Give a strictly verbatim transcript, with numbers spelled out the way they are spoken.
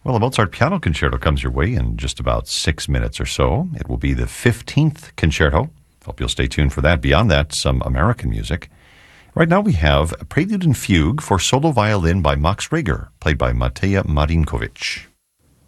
Well, a Mozart piano concerto comes your way in just about six minutes or so. It will be the fifteenth concerto. Hope you'll stay tuned for that. Beyond that, some American music. Right now we have a Prelude and Fugue for solo violin by Max Reger, played by Mateja Marinkovic.